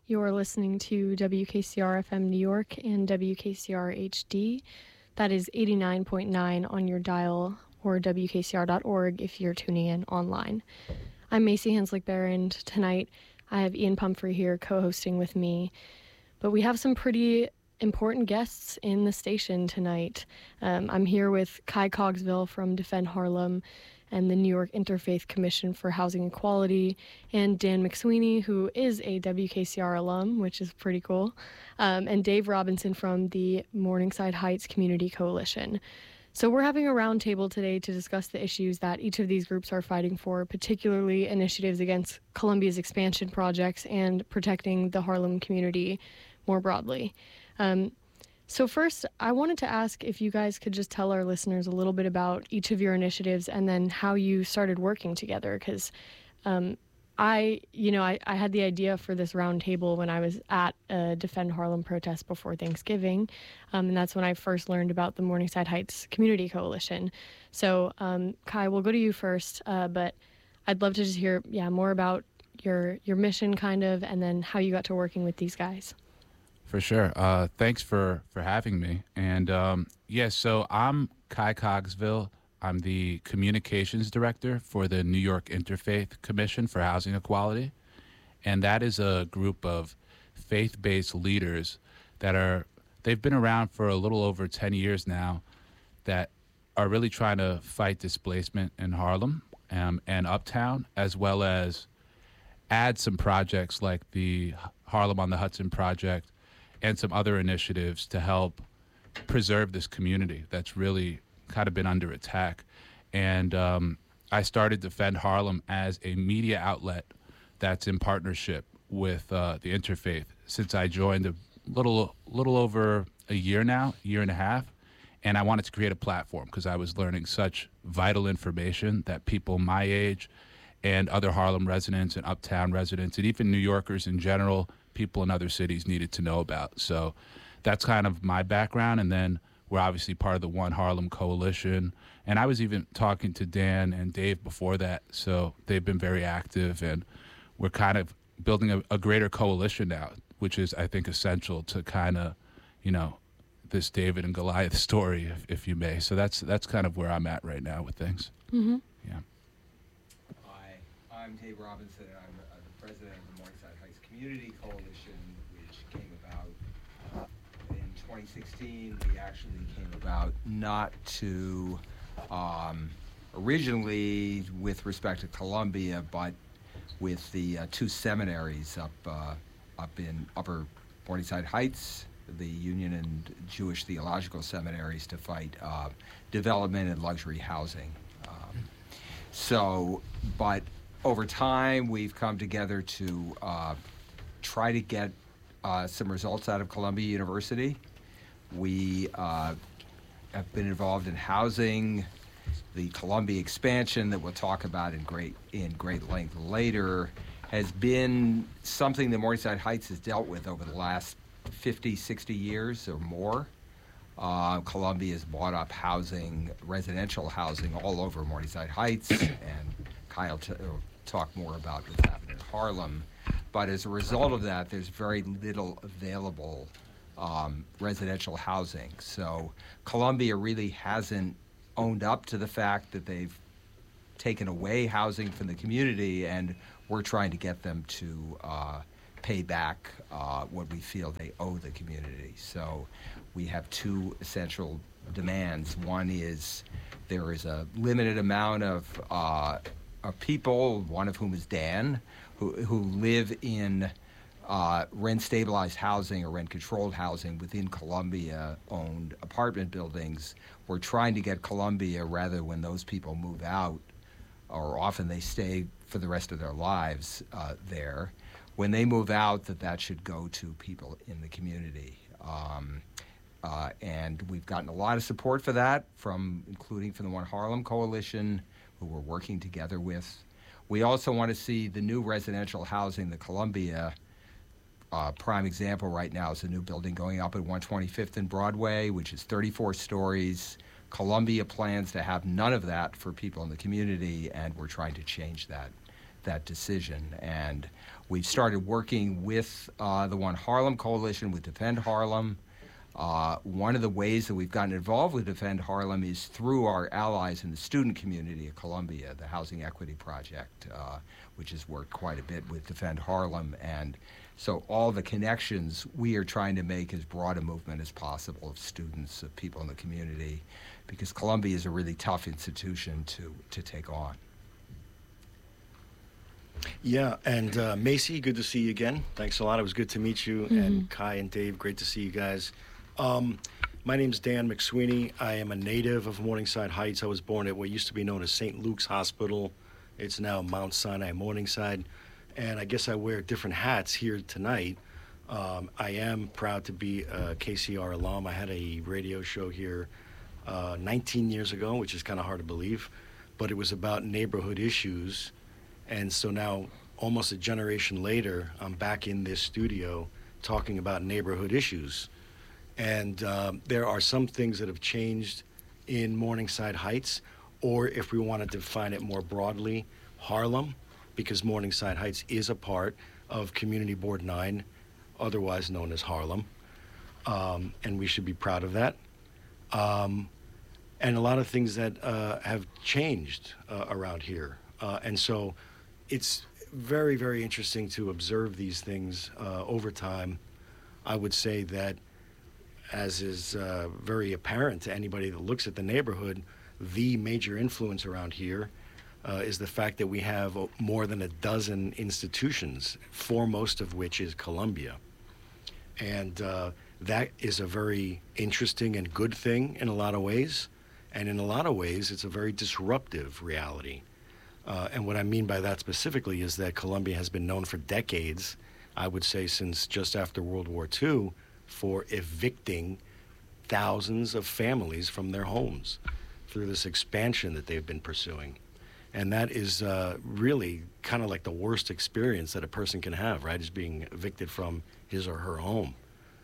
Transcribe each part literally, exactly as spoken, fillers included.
You're listening to W K C R F M New York and W K C R H D. That is eighty-nine point nine on your dial, or W K C R dot org if you're tuning in online. I'm Macy Hanslick-Bear, and tonight I have Ian Pumphrey here co-hosting with me. But we have some pretty important guests in the station tonight. Um, I'm here with Kai Cogsville from Defend Harlem and the New York Interfaith Commission for Housing Equality, and Dan McSweeney, who is a W K C R alum, which is pretty cool, um, and Dave Robinson from the Morningside Heights Community Coalition. So we're having a roundtable today to discuss the issues that each of these groups are fighting for, particularly initiatives against Columbia's expansion projects and protecting the Harlem community more broadly. Um, So first, I wanted to ask if you guys could just tell our listeners a little bit about each of your initiatives and then how you started working together. Because um, I, you know, I, I had the idea for this roundtable when I was at a Defend Harlem protest before Thanksgiving. Um, and that's when I first learned about the Morningside Heights Community Coalition. So um, Kai, we'll go to you first, uh, but I'd love to just hear, yeah, more about your your mission kind of, and then how you got to working with these guys. For sure. Uh, thanks for, for having me. And um, yes, yeah, so I'm Kai Cogsville. I'm the communications director for the New York Interfaith Commission for Housing Equality. And that is a group of faith-based leaders that are, they've been around for a little over ten years now, that are really trying to fight displacement in Harlem um, and Uptown, as well as add some projects like the Harlem on the Hudson project and some other initiatives to help preserve this community that's really kind of been under attack. And um, I started Defend Harlem as a media outlet that's in partnership with uh, the Interfaith since I joined a little, little over a year now, year and a half. And I wanted to create a platform because I was learning such vital information that people my age and other Harlem residents and Uptown residents and even New Yorkers in general, people in other cities needed to know about. So that's kind of my background. And then we're obviously part of the One Harlem Coalition. And I was even talking to Dan and Dave before that. So they've been very active, and we're kind of building a, a greater coalition now, which is, I think, essential to kind of, you know, this David and Goliath story, if, if you may. So that's that's kind of where I'm at right now with things. Mm-hmm. Yeah. Hi, I'm Dave Robinson, and I'm uh, the president of the Morningside Heights Community Coalition, which came about uh, in twenty sixteen. We actually came about not to, um, originally with respect to Columbia, but with the uh, two seminaries up uh, up in Upper Morningside Heights, the Union and Jewish Theological Seminaries, to fight uh, development and luxury housing. Um, so, but over time, we've come together to uh, try to get uh, some results out of Columbia University. We uh, have been involved in housing, the Columbia expansion that we'll talk about in great in great length later, has been something that Morningside Heights has dealt with over the last fifty, sixty years or more. Uh, Columbia has bought up housing, residential housing, all over Morningside Heights, and Kyle t- will talk more about what's happened in Harlem. But as a result of that, there's very little available um, residential housing. So Columbia really hasn't owned up to the fact that they've taken away housing from the community, and we're trying to get them to uh, pay back uh, what we feel they owe the community. So we have two essential demands. One is there is a limited amount of, uh, of people, one of whom is Dan, who, who live in uh, rent-stabilized housing or rent-controlled housing within Columbia-owned apartment buildings. We're trying to get Columbia, rather when those people move out, or often they stay for the rest of their lives uh, there, when they move out, that that should go to people in the community. Um, uh, and we've gotten a lot of support for that, from including from the One Harlem Coalition, who we're working together with. We also want to see the new residential housing, the Columbia uh, prime example right now is a new building going up at one twenty-fifth and Broadway, which is thirty-four stories. Columbia plans to have none of that for people in the community, and we're trying to change that that decision. And we've started working with uh, the One Harlem Coalition, with Defend Harlem. Uh, one of the ways that we've gotten involved with Defend Harlem is through our allies in the student community at Columbia, the Housing Equity Project, uh, which has worked quite a bit with Defend Harlem. And so all the connections we are trying to make as broad a movement as possible of students, of people in the community, because Columbia is a really tough institution to, to take on. Yeah, and uh, Macy, good to see you again. Thanks a lot. It was good to meet you. Mm-hmm. And Kai and Dave, great to see you guys. Um, my name's Dan McSweeney. I am a native of Morningside Heights. I was born at what used to be known as Saint Luke's Hospital. It's now Mount Sinai Morningside. And I guess I wear different hats here tonight. Um, I am proud to be a K C R alum. I had a radio show here uh, nineteen years ago, which is kind of hard to believe. But it was about neighborhood issues. And so now, almost a generation later, I'm back in this studio talking about neighborhood issues. And um, there are some things that have changed in Morningside Heights, or if we want to define it more broadly, Harlem, because Morningside Heights is a part of Community Board nine, otherwise known as Harlem. Um, and we should be proud of that. Um, and a lot of things that uh, have changed uh, around here. Uh, and so it's very, very interesting to observe these things uh, over time. I would say that, as is uh, very apparent to anybody that looks at the neighborhood, the major influence around here uh, is the fact that we have more than a dozen institutions, foremost of which is Columbia. And uh, that is a very interesting and good thing in a lot of ways. And in a lot of ways, it's a very disruptive reality. Uh, and what I mean by that specifically is that Columbia has been known for decades, I would say since just after World War Two, for evicting thousands of families from their homes through this expansion that they've been pursuing. And that is uh, really kind of like the worst experience that a person can have, right, is being evicted from his or her home.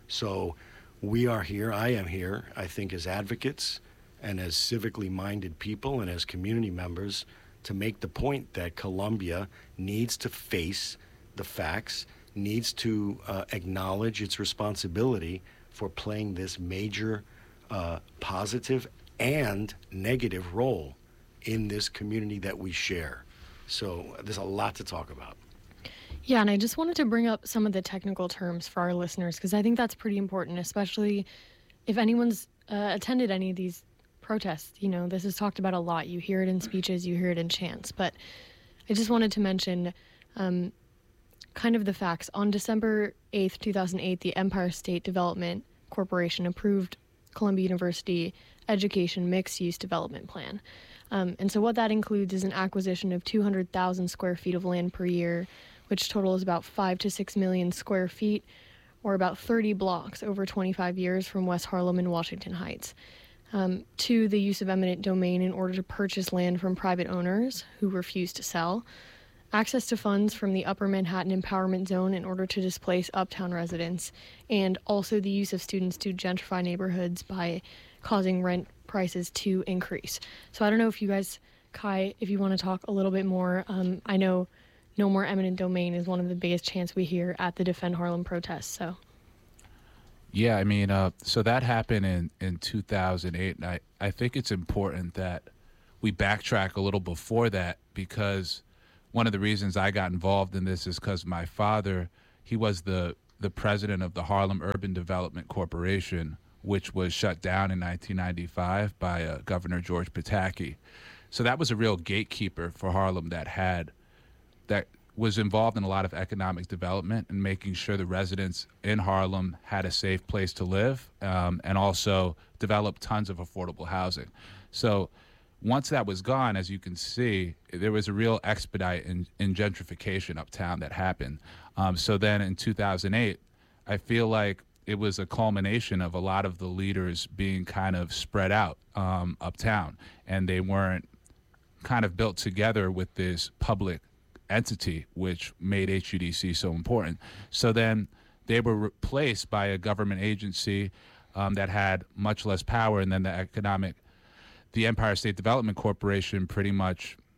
So we are here, I am here, I think, as advocates and as civically minded people and as community members to make the point that Columbia needs to face the facts, needs to uh, acknowledge its responsibility for playing this major uh, positive and negative role in this community that we share. So there's a lot to talk about. Yeah, and I just wanted to bring up some of the technical terms for our listeners, because I think that's pretty important, especially if anyone's uh, attended any of these protests. You know, this is talked about a lot. You hear it in speeches, you hear it in chants. But I just wanted to mention um, kind of the facts. On December eighth, two thousand eight, the Empire State Development Corporation approved Columbia University Education Mixed-Use Development Plan. Um, and so what that includes is an acquisition of two hundred thousand square feet of land per year, which totals about five to six million square feet, or about thirty blocks over twenty-five years from West Harlem and Washington Heights. Um, to the use of eminent domain in order to purchase land from private owners who refuse to sell, access to funds from the Upper Manhattan Empowerment Zone in order to displace uptown residents, and also the use of students to gentrify neighborhoods by causing rent prices to increase. So I don't know if you guys, Kai, if you want to talk a little bit more. Um, I know no more eminent domain is one of the biggest chants we hear at the Defend Harlem protests, so... Yeah, I mean, uh, so that happened in, in two thousand eight, and I, I think it's important that we backtrack a little before that, because one of the reasons I got involved in this is because my father, he was the, the president of the Harlem Urban Development Corporation, which was shut down in nineteen ninety-five by uh, Governor George Pataki. So that was a real gatekeeper for Harlem that had, that was involved in a lot of economic development and making sure the residents in Harlem had a safe place to live, um, and also developed tons of affordable housing. So once that was gone, as you can see, there was a real expedite in, in gentrification uptown that happened. Um, so then in two thousand eight, I feel like it was a culmination of a lot of the leaders being kind of spread out um, uptown, and they weren't kind of built together with this public entity, which made H U D C so important. So then they were replaced by a government agency um, that had much less power, and then the economic, the Empire State Development Corporation pretty much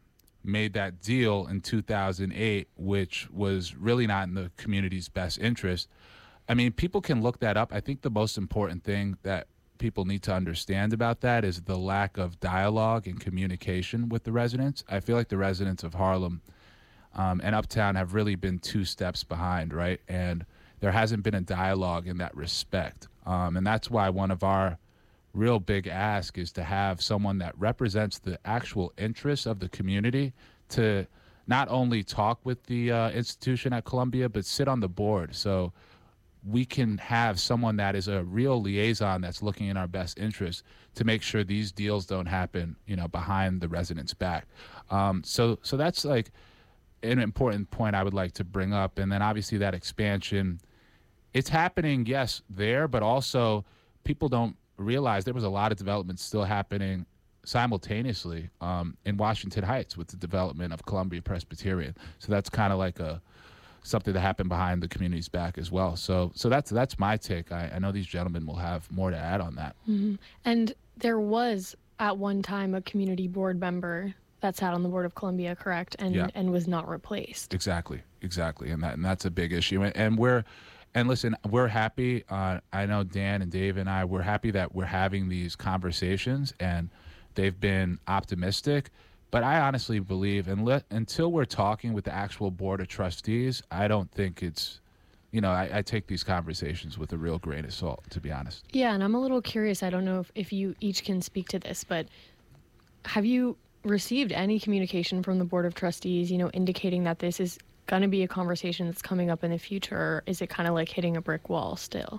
made that deal in two thousand eight, which was really not in the community's best interest. I mean, people can look that up. I think the most important thing that people need to understand about that is the lack of dialogue and communication with the residents. I feel like the residents of Harlem um, and Uptown have really been two steps behind, right? And there hasn't been a dialogue in that respect. Um, and that's why one of our real big ask is to have someone that represents the actual interests of the community to not only talk with the uh, institution at Columbia, but sit on the board. So we can have someone that is a real liaison that's looking in our best interest to make sure these deals don't happen, you know, behind the residents' back. Um, so, so that's like an important point I would like to bring up. And then obviously that expansion, it's happening, yes, there, but also people don't realize there was a lot of development still happening simultaneously um, in Washington Heights with the development of Columbia Presbyterian. So that's kind of like a something that happened behind the community's back as well. So so that's that's my take. I, I know these gentlemen will have more to add on that. Mm-hmm. And there was at one time a community board member that sat on the board of Columbia, correct? And Yeah. and was not replaced. Exactly, exactly, and that and that's a big issue. And, and we're and listen, we're happy. Uh, I know Dan and Dave and I, we're happy that we're having these conversations, and they've been optimistic. But I honestly believe, and let, until we're talking with the actual board of trustees, I don't think it's, you know, I, I take these conversations with a real grain of salt, to be honest. Yeah, and I'm a little curious. I don't know if, if you each can speak to this, but have you received any communication from the board of trustees, you know, indicating that this is going to be a conversation that's coming up in the future, or is it kind of like hitting a brick wall still?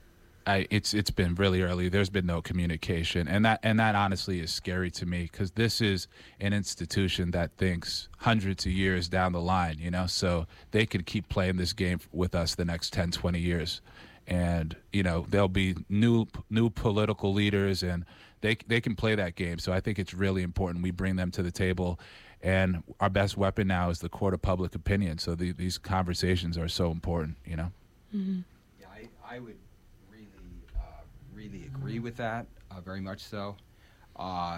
I, it's it's been really early. There's been no communication, and that and that honestly is scary to me, because this is an institution that thinks hundreds of years down the line, you know, so they could keep playing this game with us the next ten, twenty years, and you know there'll be new new political leaders, and they they can play that game. So I think it's really important we bring them to the table, and our best weapon now is the court of public opinion. So the, these conversations are so important, you know. Mm-hmm. Yeah, I, I would really, uh, really agree with that, uh, very much so. Uh,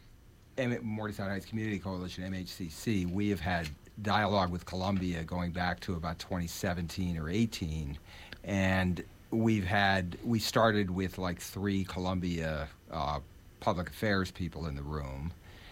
M- Morningside Heights Community Coalition, M H C C, we have had dialogue with Columbia going back to about twenty seventeen or eighteen, and we've had, we started with like three Columbia uh, public affairs people in the room,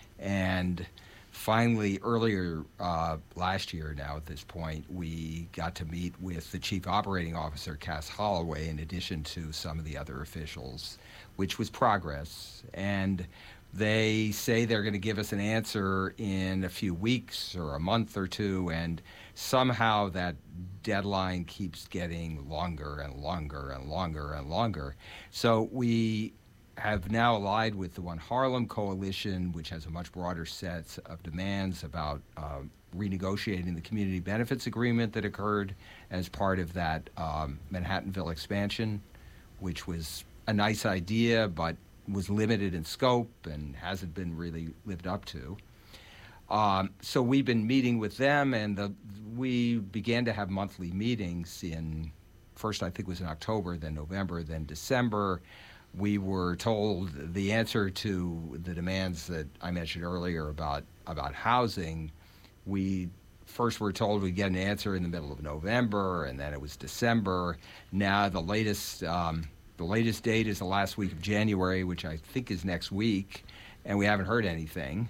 and finally, earlier uh, last year now at this point, we got to meet with the Chief Operating Officer, Cass Holloway, in addition to some of the other officials, which was progress. And they say they're going to give us an answer in a few weeks or a month or two, and somehow that deadline keeps getting longer and longer and longer and longer. So we have now allied with the One Harlem Coalition, which has a much broader set of demands about um, renegotiating the community benefits agreement that occurred as part of that um, Manhattanville expansion, which was a nice idea, but was limited in scope and hasn't been really lived up to. Um, so we've been meeting with them, and the, we began to have monthly meetings in, first I think it was in October, then November, then December. We were told the answer to the demands that I mentioned earlier about, about housing. We first were told we'd get an answer in the middle of November, and then it was December. Now the latest um, the latest date is the last week of January, which I think is next week, and we haven't heard anything.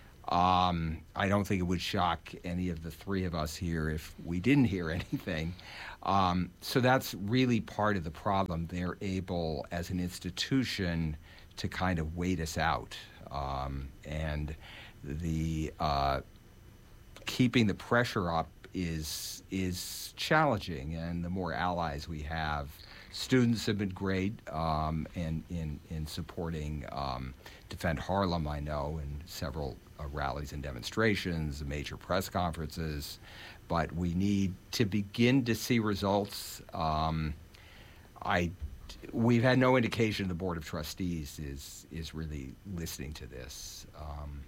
Um, I don't think it would shock any of the three of us here if we didn't hear anything. Um, so that's really part of the problem. They're able, as an institution, to kind of wait us out. Um, and the uh, keeping the pressure up is is challenging. And the more allies we have, students have been great um, in, in, in supporting um, Defend Harlem, I know, in several uh, rallies and demonstrations, major press conferences. But we need to begin to see results. Um, I, we've had no indication the Board of Trustees is is really listening to this. Um,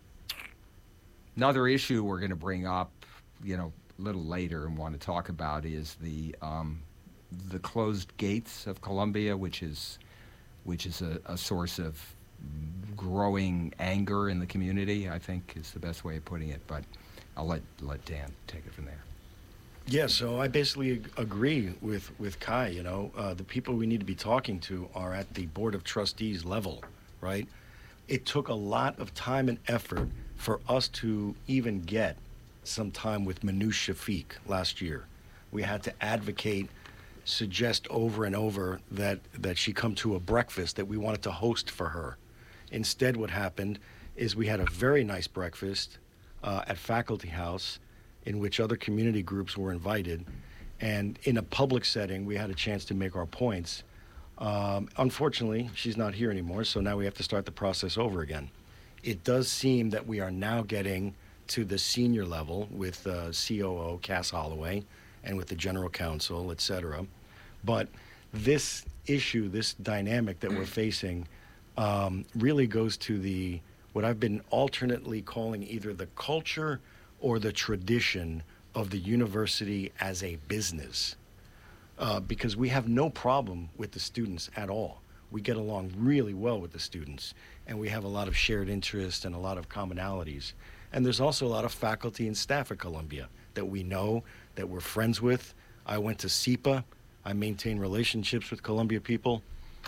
another issue we're going to bring up, you know, a little later and want to talk about is the um, the closed gates of Columbia, which is which is a, a source of growing anger in the community, I think is the best way of putting it. But I'll let let Dan take it from there. Yeah, so I basically ag- agree with, with Kai. You know, uh, the people we need to be talking to are at the Board of Trustees level, right? It took a lot of time and effort for us to even get some time with Manoush Shafiq last year. We had to advocate, suggest over and over that, that she come to a breakfast that we wanted to host for her. Instead, what happened is we had a very nice breakfast uh, at Faculty House, in which other community groups were invited. And in a public setting, we had a chance to make our points. Um, unfortunately, she's not here anymore, so now we have to start the process over again. It does seem that we are now getting to the senior level with uh, C O O Cass Holloway and with the general counsel, et cetera. But this issue, this dynamic that we're facing, um, really goes to the what I've been alternately calling either the culture or the tradition of the university as a business. Uh, because we have no problem with the students at all. We get along really well with the students, and we have a lot of shared interests and a lot of commonalities. And there's also a lot of faculty and staff at Columbia that we know, that we're friends with. I went to S E P A. I maintain relationships with Columbia people.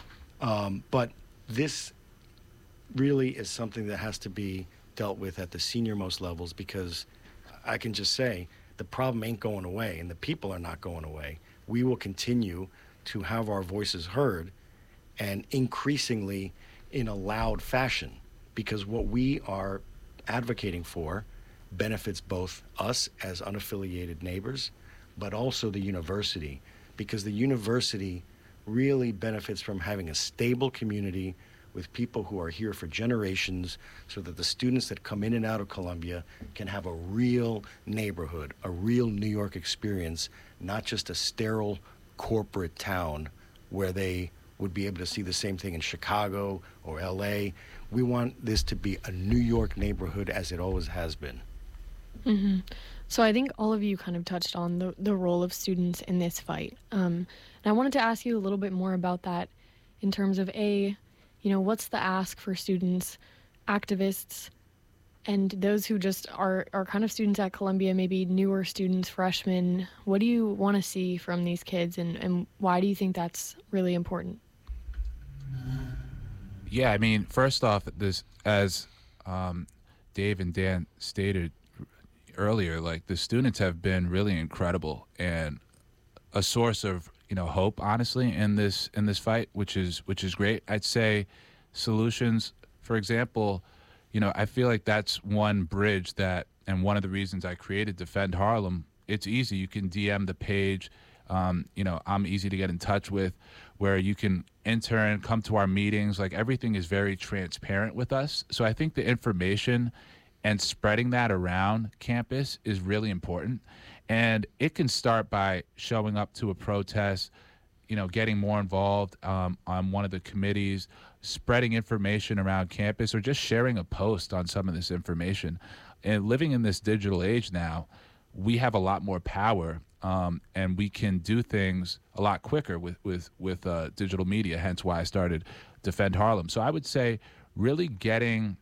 Um, but this really is something that has to be dealt with at the senior-most levels, because I can just say the problem ain't going away and the people are not going away. We will continue to have our voices heard, and increasingly in a loud fashion, because what we are advocating for benefits both us as unaffiliated neighbors, but also the university, because the university really benefits from having a stable community with people who are here for generations, so that the students that come in and out of Columbia can have a real neighborhood, a real New York experience, not just a sterile corporate town where they would be able to see the same thing in Chicago or L A. We want this to be a New York neighborhood as it always has been. Mm-hmm. So I think all of you kind of touched on the, the role of students in this fight. Um, and I wanted to ask you a little bit more about that in terms of A, you know, what's the ask for students, activists, and those who just are, are kind of students at Columbia, maybe newer students, freshmen? What do you want to see from these kids, and, and why do you think that's really important? Yeah, I mean, first off, this, as um, Dave and Dan stated earlier, like, the students have been really incredible and a source of, you know, hope, honestly, in this in this fight, which is which is great. I'd say solutions, for example, you know, I feel like that's one bridge that, and one of the reasons I created Defend Harlem. It's easy. You can D M the page. Um, you know, I'm easy to get in touch with, where you can intern, come to our meetings. Like, everything is very transparent with us. So I think the information and spreading that around campus is really important. And it can start by showing up to a protest, you know, getting more involved um, on one of the committees, spreading information around campus, or just sharing a post on some of this information. And living in this digital age now, we have a lot more power, um, and we can do things a lot quicker with, with, with uh, digital media, hence why I started Defend Harlem. So I would say really getting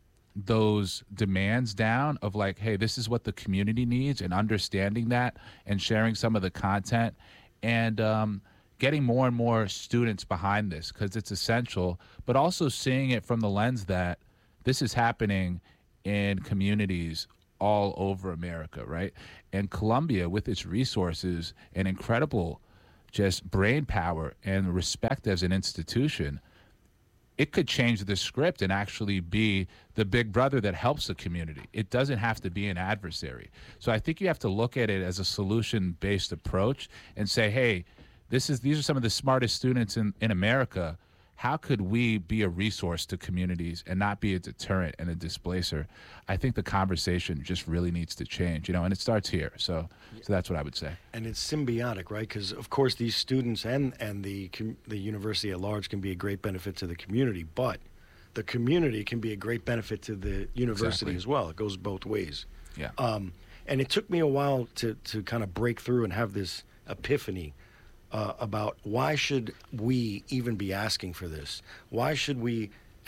those demands down of, like, hey, this is what the community needs, and understanding that and sharing some of the content, and um, getting more and more students behind this, because it's essential, but also seeing it from the lens that this is happening in communities all over America, right? And Columbia, with its resources and incredible just brain power and respect as an institution, it could change the script and actually be the big brother that helps the community. It doesn't have to be an adversary. So I think you have to look at it as a solution-based approach and say, hey, this is these are some of the smartest students in, in America. How could we be a resource to communities and not be a deterrent and a displacer? I think the conversation just really needs to change, you know, and it starts here. So, so that's what I would say. And it's symbiotic, right? Because of course these students and and the com- the university at large can be a great benefit to the community, but the community can be a great benefit to the university Exactly. as well. It goes both ways. Yeah. Um, and it took me a while to to kind of break through and have this epiphany. Uh, about why should we even be asking for this? Why should we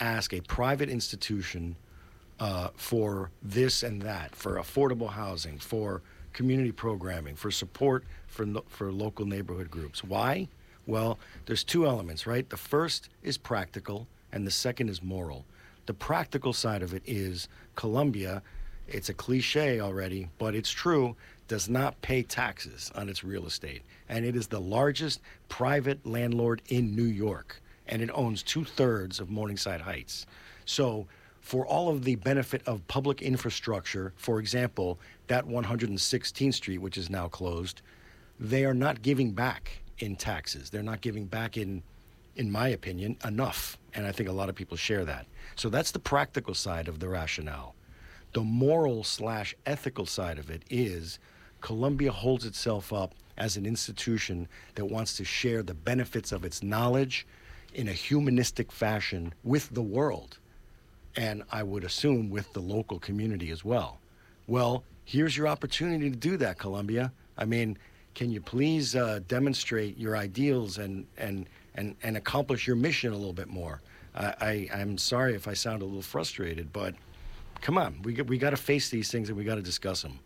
ask a private institution uh, for this and that, for affordable housing, for community programming, for support for no, for local neighborhood groups. Why? Well, there's two elements, right? The first is practical, and the second is moral. The practical side of it is Columbia, it's a cliche already, but it's true, does not pay taxes on its real estate. And it is the largest private landlord in New York, and it owns two-thirds of Morningside Heights. So for all of the benefit of public infrastructure, for example, that one hundred sixteenth Street, which is now closed, they are not giving back in taxes. They're not giving back in, in my opinion, enough. And I think a lot of people share that. So that's the practical side of the rationale. The moral slash ethical side of it is Columbia holds itself up as an institution that wants to share the benefits of its knowledge in a humanistic fashion with the world. And I would assume with the local community as well. Well, here's your opportunity to do that, Columbia. I mean, can you please uh, demonstrate your ideals and, and, and, and accomplish your mission a little bit more? I, I, I'm sorry if I sound a little frustrated, but come on, we, we got to face these things and we got to discuss them.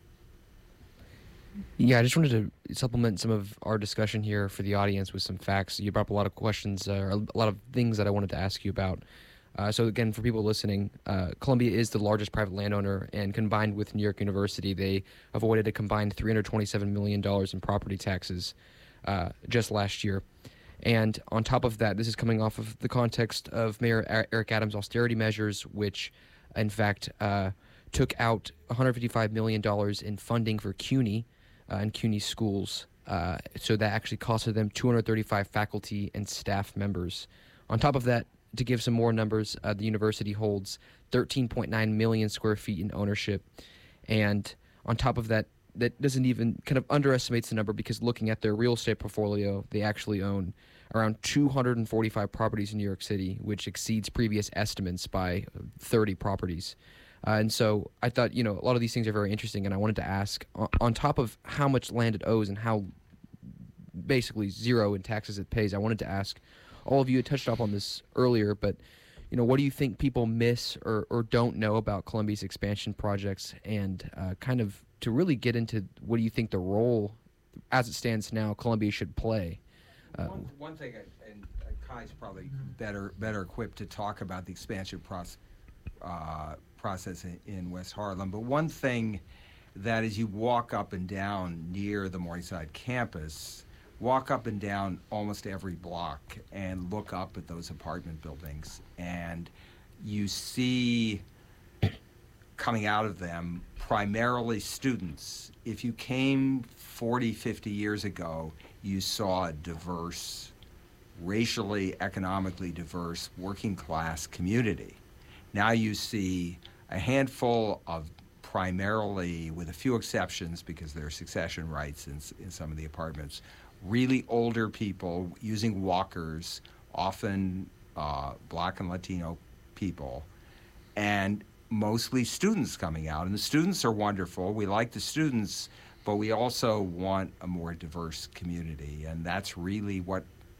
Yeah, I just wanted to supplement some of our discussion here for the audience with some facts. You brought up a lot of questions, uh, a lot of things that I wanted to ask you about. Uh, so again, for people listening, uh, Columbia is the largest private landowner, and combined with New York University, they avoided a combined three hundred twenty-seven million dollars in property taxes uh, just last year. And on top of that, this is coming off of the context of Mayor Eric Adams' austerity measures, which, in fact, uh, took out one hundred fifty-five million dollars in funding for CUNY uh, and CUNY schools. Uh, so that actually costed them two hundred thirty-five faculty and staff members. On top of that, to give some more numbers, uh, the university holds thirteen point nine million square feet in ownership. And on top of that, that doesn't even kind of underestimates the number, because looking at their real estate portfolio, they actually own around two hundred forty-five properties in New York City, which exceeds previous estimates by thirty properties. Uh, and so I thought, you know, a lot of these things are very interesting, and I wanted to ask, on, on top of how much land it owes and how basically zero in taxes it pays, I wanted to ask, all of you had touched up on this earlier, but, you know, what do you think people miss or, or don't know about Columbia's expansion projects, and uh, kind of to really get into what do you think the role, as it stands now, Columbia should play? Uh, one, one thing, and Kai's probably better better equipped to talk about the expansion process, uh, process in, in West Harlem, but one thing that as you walk up and down near the Morningside campus, walk up and down almost every block and look up at those apartment buildings, and you see coming out of them primarily students. If you came forty, fifty years ago, you saw a diverse, racially, economically diverse, working class community. Now you see a handful of primarily, with a few exceptions because there are succession rights in, in some of the apartments, really older people using walkers, often uh, Black and Latino people, and mostly students coming out. And the students are wonderful. We like the students, but we also want a more diverse community. And that's really what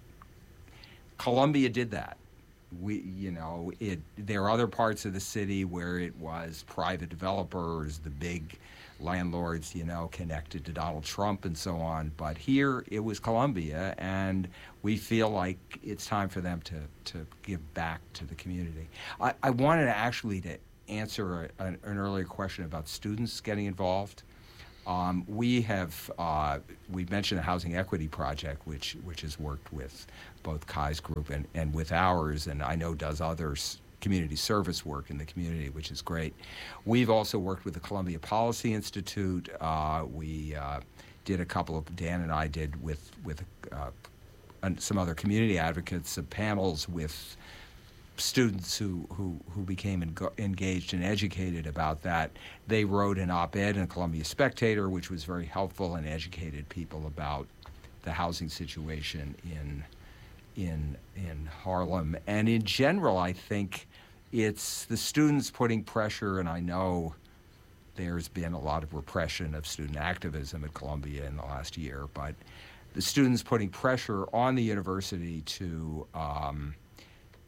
Columbia did that. We, you know, it. There are other parts of the city where it was private developers, the big landlords, you know, connected to Donald Trump and so on. But here it was Columbia, and we feel like it's time for them to, to give back to the community. I, I wanted to actually to answer a, an, an earlier question about students getting involved. Um, we have, uh, we mentioned the Housing Equity Project, which which has worked with both Kai's group and, and with ours, and I know does others community service work in the community, which is great. We've also worked with the Columbia Policy Institute. Uh, we uh, did a couple of, Dan and I did with, with uh, some other community advocates, some panels with students who, who, who became en- engaged and educated about that. They wrote an op-ed in the Columbia Spectator, which was very helpful and educated people about the housing situation in in in Harlem. And in general, I think it's the students putting pressure, and I know there's been a lot of repression of student activism at Columbia in the last year, but the students putting pressure on the university to um,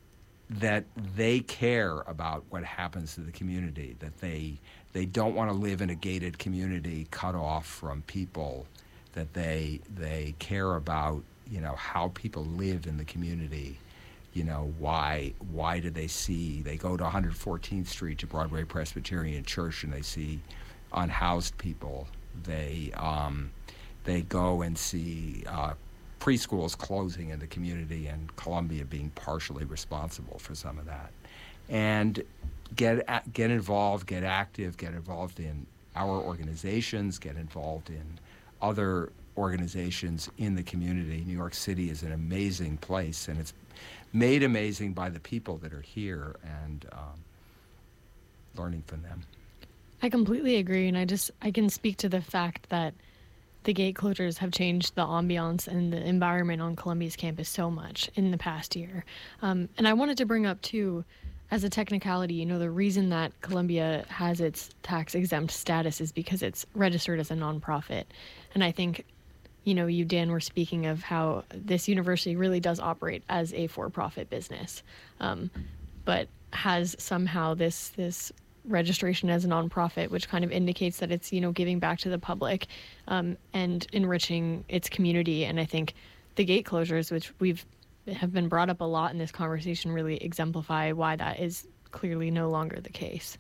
that they care about what happens to the community, that they they don't want to live in a gated community cut off from people, that they they care about, you know, how people live in the community. You know, why why do they see, they go to one hundred fourteenth Street to Broadway Presbyterian Church and they see unhoused people. They um, they go and see uh, preschools closing in the community and Columbia being partially responsible for some of that. And get get involved, get active, get involved in our organizations, get involved in other organizations in the community. New York City is an amazing place, and it's made amazing by the people that are here, and um, learning from them. I completely agree, and I just I can speak to the fact that the gate closures have changed the ambiance and the environment on Columbia's campus so much in the past year. Um, and I wanted to bring up too, as a technicality, you know, the reason that Columbia has its tax exempt status is because it's registered as a nonprofit. And I think, you know, you, Dan, were speaking of how this university really does operate as a for-profit business, um, but has somehow this this registration as a nonprofit, which kind of indicates that it's, you know, giving back to the public um, and enriching its community. And I think the gate closures, which we've have been brought up a lot in this conversation, really exemplify why that is clearly no longer the case.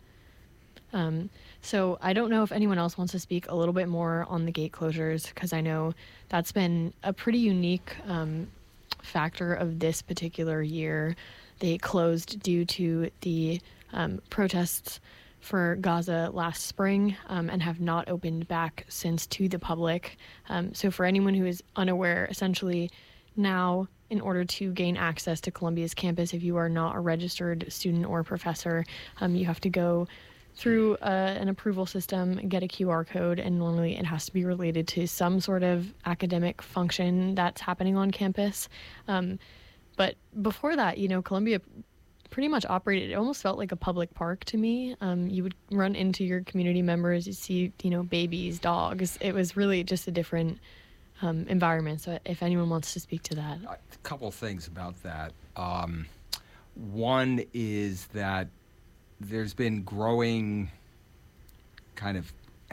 Um, so I don't know if anyone else wants to speak a little bit more on the gate closures, because I know that's been a pretty unique um, factor of this particular year. They closed due to the um, protests for Gaza last spring um, and have not opened back since to the public. Um, so for anyone who is unaware, essentially now, in order to gain access to Columbia's campus, if you are not a registered student or professor, um, you have to go through uh, an approval system, get a Q R code, and normally it has to be related to some sort of academic function that's happening on campus. Um, but before that, you know, Columbia pretty much operated, it almost felt like a public park to me. Um, you would run into your community members, you see, you know, babies, dogs. It was really just a different um, environment. So if anyone wants to speak to that. A couple things about that. Um, one is that there's been growing kind of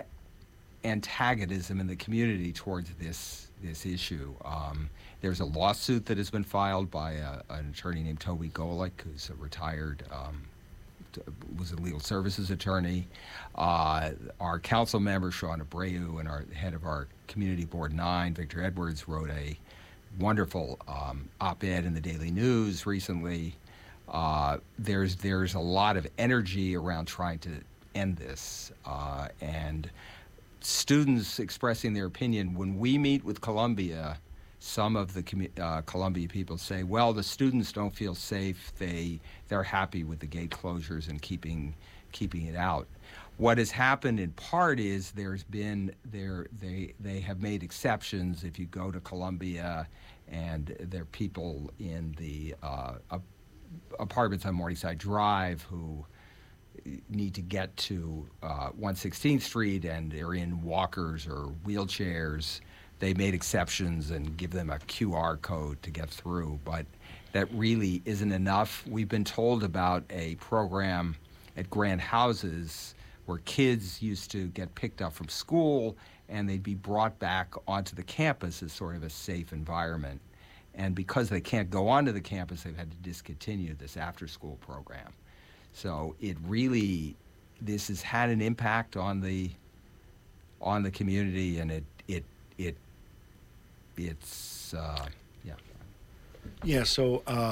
antagonism in the community towards this this issue. Um, there's a lawsuit that has been filed by a, an attorney named Toby Golick, who's a retired, um, t- was a legal services attorney. Uh, our council member, Sean Abreu, and our head of our community board nine, Victor Edwards, wrote a wonderful um, op-ed in the Daily News recently. Uh, there's there's a lot of energy around trying to end this, uh, and students expressing their opinion. When we meet with Columbia, some of the commu- uh, Columbia people say, well, the students don't feel safe. They they're happy with the gate closures and keeping keeping it out. What has happened in part is there's been there they they have made exceptions. If you go to Columbia, and there are people in the uh, uh, apartments on Morningside Drive who need to get to uh, one sixteenth Street and they're in walkers or wheelchairs. They made exceptions and give them a Q R code to get through, but that really isn't enough. We've been told about a program at Grand Houses where kids used to get picked up from school and they'd be brought back onto the campus as sort of a safe environment. And because they can't go onto the campus, they've had to discontinue this after-school program. So it really, this has had an impact on the on the community, and it it it it's uh, yeah. Yeah. So. Uh